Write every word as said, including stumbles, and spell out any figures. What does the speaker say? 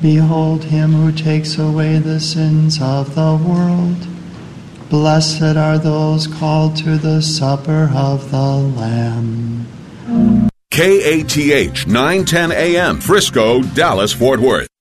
Behold him who takes away the sins of the world. Blessed are those called to the supper of the Lamb. K A T H nine ten A M, Frisco, Dallas, Fort Worth.